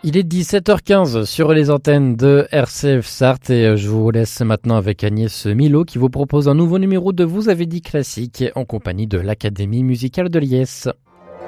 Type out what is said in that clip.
Il est 17h15 sur les antennes de RCF Sarthe et je vous laisse maintenant avec Agnès Milo qui vous propose un nouveau numéro de Vous avez dit classique en compagnie de l'Académie musicale de Liesse.